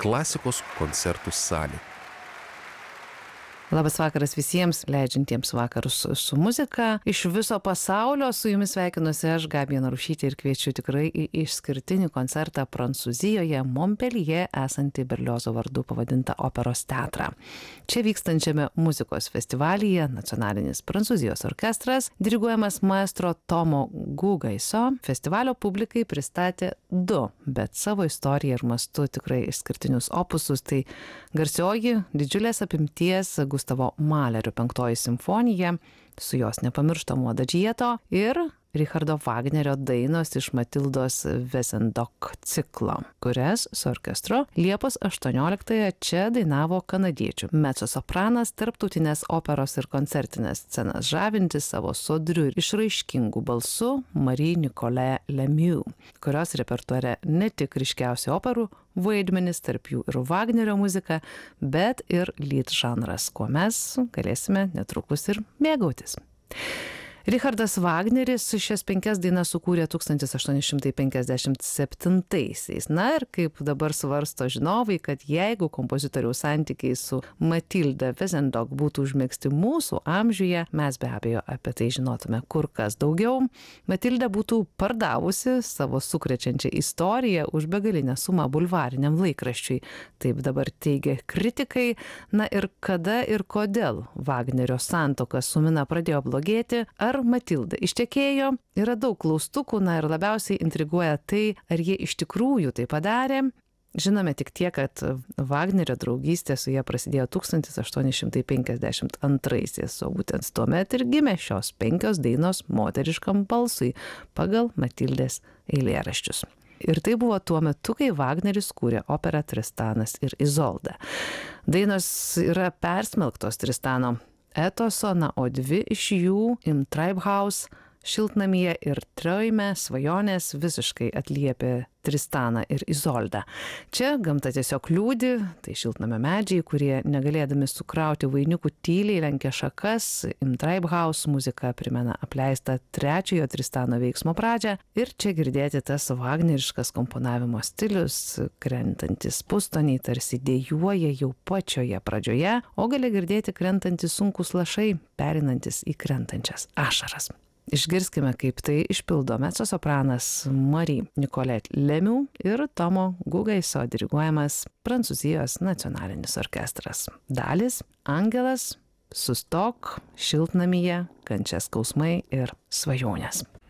klasikos koncertų salė. Labas vakaras visiems, leidžiantiems vakarus su muzika. Iš viso pasaulio su jumis sveikinuosi aš, Gabija Narušytė, ir kviečiu tikrai į išskirtinį koncertą Prancūzijoje, Montpellier, esantį Berliozo vardu pavadintą operos teatrą. Čia vykstančiame muzikos festivalyje nacionalinis Prancūzijos orkestras, diriguojamas maestro Tomo Gugaiso, festivalio publikai pristatė du, bet savo istoriją ir mastu tikrai išskirtinius opusus. Tai garsioji didžiulės apimties Gustavo Malerio 5 simfonija su jos nepamirštamo Adagieto ir Richardo Wagnerio dainos iš Matildos Wesendonck ciklo, kurias su orkestru Liepos 18-ąją čia dainavo kanadiečių mecosopranas tarptautinės operos ir koncertinės scenas žavintis savo sodriu ir išraiškingu balsu Marie-Nicolette Lemieux, kurios repertuare ne tik ryškiausi operų vaidmenys, tarp jų ir Wagnerio muzika, bet ir lied žanras, kuo mes galėsime netrukus ir mėgautis. Richardas Wagneris šias 5 dainas sukūrė 1857-aisiais. Na ir kaip dabar svarsto žinovai, kad jeigu kompozitoriaus santykiai su Matilda Wesendonck būtų užmegzti mūsų amžiuje, mes be abejo apie tai žinotume kur kas daugiau. Matilda būtų pardavusi savo sukrečiančią istoriją už begalinę sumą bulvariniam laikraščiui. Taip dabar teigia kritikai. Na ir kada ir kodėl Wagnerio santuoka su Mina pradėjo blogėti, ar Matilda ištekėjo, yra daug klaustukų, na ir labiausiai intriguoja tai, ar jie iš tikrųjų tai padarė. Žinome tik tiek, kad Wagnerio draugystė su ja prasidėjo 1852-aisiais, o būtent tuomet ir gimė šios 5 dainos moteriškam balsui pagal Matildės eilėraščius. Ir tai buvo tuo metu, kai Wagneris kūrė operą Tristanas ir Izolda. Dainos yra persmelktos Tristano etoso, na, o 2 iš jų, Im Treibhaus, Šiltnamyje ir Triume, svajonės, visiškai atliepia Tristaną ir Izoldą. Čia gamta tiesiog liūdi, tai šiltnamio medžiai, kurie negalėdami sukrauti vainiukų tyliai lenkia šakas. Im Treibhaus muzika primena apleistą 3 Tristano veiksmo pradžią ir čia girdėti tas wagneriškas komponavimo stilius, krentantis pustoniai tarsi dejuoja jau pačioje pradžioje, o gali girdėti krentantys sunkūs lašai, perinantis į krentančias ašaras. Išgirskime, kaip tai išpildo mecosopranas Marie-Nicolette Lemieux ir Tomo Gugaiso diriguojamas Prancūzijos nacionalinis orkestras. Dalys Angelas, Sustok, Šiltnamyje, Kančia skausmai ir svajonės.